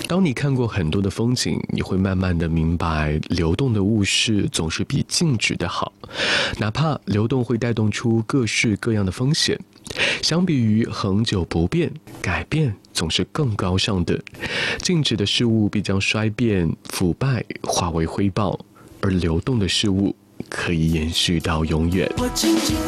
当你看过很多的风景，你会慢慢的明白，流动的物事总是比静止的好，哪怕流动会带动出各式各样的风险。相比于恒久不变，改变总是更高尚的。静止的事物必将衰变、腐败，化为灰烬，而流动的事物可以延续到永远。